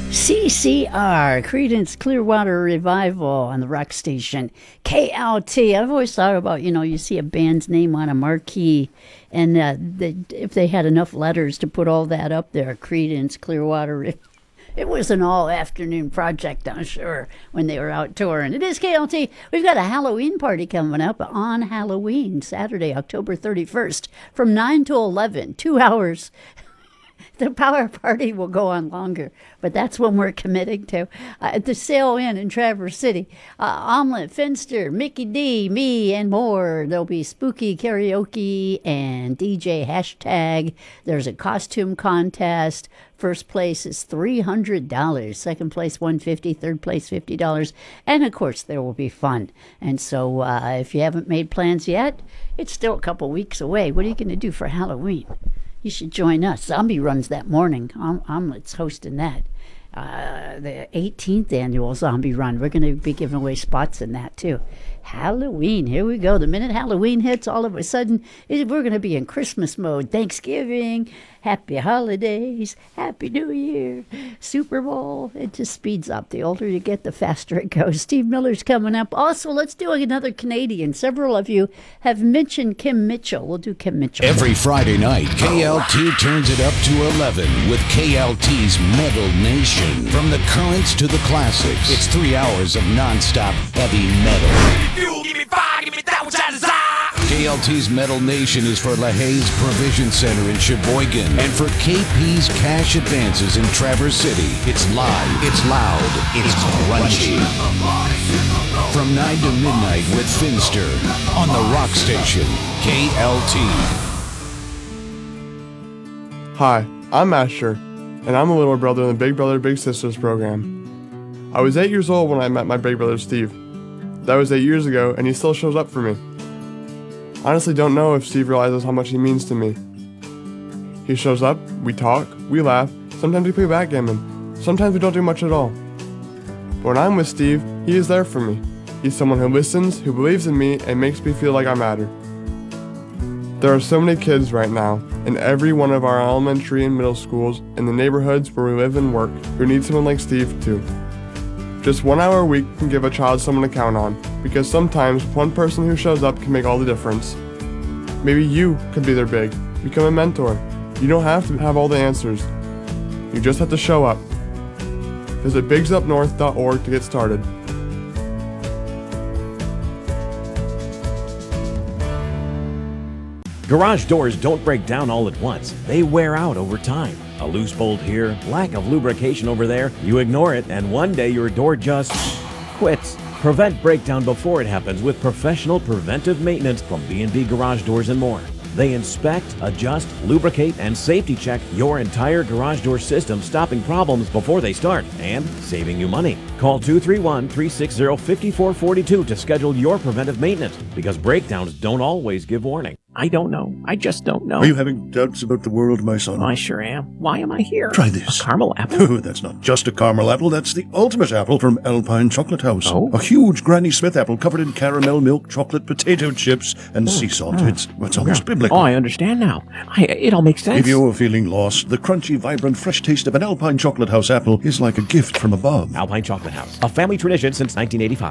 CCR, Creedence Clearwater Revival on the rock station. KLT, I've always thought about, you see a band's name on a marquee, and if they had enough letters to put all that up there, Creedence Clearwater. It was an all-afternoon project, I'm sure, when they were out touring. It is KLT. We've got a Halloween party coming up on Halloween, Saturday, October 31st, from 9 to 11, 2 hours. The power party will go on longer, but that's when we're committing to. At the Sail Inn in Traverse City, Omelet, Finster, Mickey D, me, and more. There'll be spooky karaoke and DJ hashtag. There's a costume contest. First place is $300. Second place, $150. Third place, $50. And, of course, there will be fun. And so if you haven't made plans yet, it's still a couple weeks away. What are you going to do for Halloween? You should join us. Zombie runs that morning. Omelet's hosting that. The 18th annual Zombie Run. We're going to be giving away spots in that, too. Halloween. Here we go. The minute Halloween hits, all of a sudden, we're going to be in Christmas mode. Thanksgiving, happy holidays, happy New Year, Super Bowl. It just speeds up. The older you get, the faster it goes. Steve Miller's coming up. Also, let's do another Canadian. Several of you have mentioned Kim Mitchell. We'll do Kim Mitchell. Every Friday night, KLT turns it up to 11 with KLT's Metal Nation. From the currents to the classics, it's 3 hours of nonstop heavy metal. Give me fire, give me that which I desire. KLT's Metal Nation is for LaHaye's Provision Center in Sheboygan and for KP's Cash Advances in Traverse City. It's live, it's loud, it's crunchy. From 9 to midnight with Finster on the rock station, KLT. Hi, I'm Asher, and I'm a little brother in the Big Brother Big Sisters program. I was 8 years old when I met my big brother Steve. That was 8 years ago, and he still shows up for me. Honestly don't know if Steve realizes how much he means to me. He shows up, we talk, we laugh, sometimes we play backgammon, sometimes we don't do much at all. But when I'm with Steve, he is there for me. He's someone who listens, who believes in me, and makes me feel like I matter. There are so many kids right now, in every one of our elementary and middle schools, in the neighborhoods where we live and work, who need someone like Steve too. Just 1 hour a week can give a child someone to count on, because sometimes one person who shows up can make all the difference. Maybe you could be their big. Become a mentor. You don't have to have all the answers. You just have to show up. Visit bigsupnorth.org to get started. Garage doors don't break down all at once. They wear out over time. A loose bolt here, lack of lubrication over there, you ignore it, and one day your door just quits. Prevent breakdown before it happens with professional preventive maintenance from B&B Garage Doors and More. They inspect, adjust, lubricate, and safety check your entire garage door system, stopping problems before they start and saving you money. Call 231-360-5442 to schedule your preventive maintenance, because breakdowns don't always give warning. I don't know. I just don't know. Are you having doubts about the world, my son? I sure am. Why am I here? Try this. A caramel apple? Oh, that's not just a caramel apple. That's the ultimate apple from Alpine Chocolate House. Oh? A huge Granny Smith apple covered in caramel, milk, chocolate, potato chips, and sea salt. It's almost biblical. Oh, I understand now. It all makes sense. If you're feeling lost, the crunchy, vibrant, fresh taste of an Alpine Chocolate House apple is like a gift from above. Alpine Chocolate House, a family tradition since 1985.